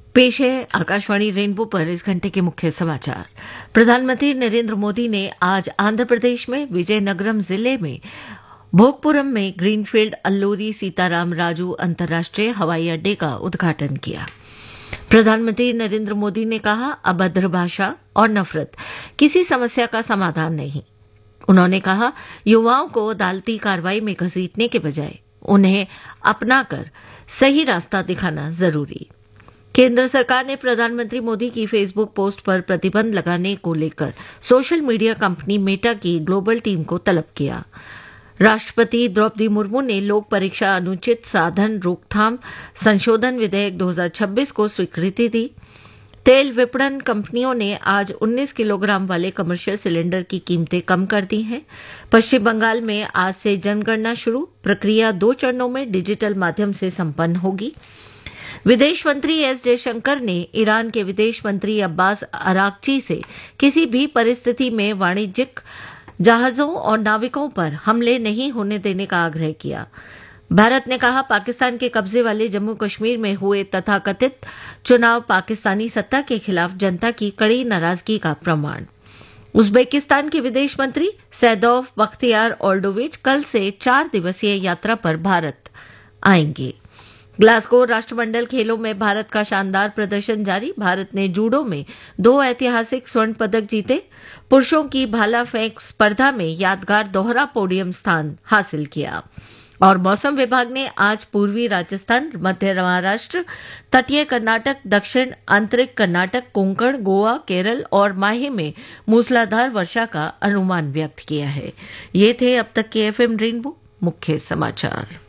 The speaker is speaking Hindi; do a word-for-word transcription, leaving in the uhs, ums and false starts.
पेश है आकाशवाणी रेनबो पर इस घंटे के मुख्य समाचार। प्रधानमंत्री नरेंद्र मोदी ने आज आंध्र प्रदेश में विजयनगरम जिले में भोगपुरम में ग्रीनफील्ड अल्लूरी सीताराम राजू अंतर्राष्ट्रीय हवाई अड्डे का उद्घाटन किया। प्रधानमंत्री नरेंद्र मोदी ने कहा, अभद्र भाषा और नफरत किसी समस्या का समाधान नहीं। उन्होंने कहा, युवाओं को अदालती कार्रवाई में घसीटने के बजाय उन्हें अपनाकर सही रास्ता दिखाना जरूरी। केंद्र सरकार ने प्रधानमंत्री मोदी की फेसबुक पोस्ट पर प्रतिबंध लगाने को लेकर सोशल मीडिया कंपनी मेटा की ग्लोबल टीम को तलब किया। राष्ट्रपति द्रौपदी मुर्मू ने लोक परीक्षा अनुचित साधन रोकथाम संशोधन विधेयक दो हज़ार छब्बीस को स्वीकृति दी। तेल विपणन कंपनियों ने आज उन्नीस किलोग्राम वाले कमर्शियल सिलेंडर की कीमतें कम कर दी हैं। पश्चिम बंगाल में आज से जनगणना शुरू, प्रक्रिया दो चरणों में डिजिटल माध्यम से संपन्न होगी। विदेश मंत्री एस जयशंकर ने ईरान के विदेश मंत्री अब्बास अराक्ची से किसी भी परिस्थिति में वाणिज्यिक जहाजों और नाविकों पर हमले नहीं होने देने का आग्रह किया। भारत ने कहा, पाकिस्तान के कब्जे वाले जम्मू कश्मीर में हुए तथाकथित चुनाव पाकिस्तानी सत्ता के खिलाफ जनता की कड़ी नाराजगी का प्रमाण। उज्बेकिस्तान के विदेश मंत्री सैदोव बख्तियार ओल्डोविच कल से चार दिवसीय यात्रा पर भारत आएंगे। ग्लासगो राष्ट्रमंडल खेलों में भारत का शानदार प्रदर्शन जारी। भारत ने जूडो में दो ऐतिहासिक स्वर्ण पदक जीते। पुरुषों की भाला फेंक स्पर्धा में यादगार दोहरा पोडियम स्थान हासिल किया। और मौसम विभाग ने आज पूर्वी राजस्थान, मध्य महाराष्ट्र, तटीय कर्नाटक, दक्षिण आंतरिक कर्नाटक, कोंकण, गोवा, केरल और माहे में मूसलाधार वर्षा का अनुमान व्यक्त किया है। ये थे अब तक के एफएम रेनबो मुख्य समाचार।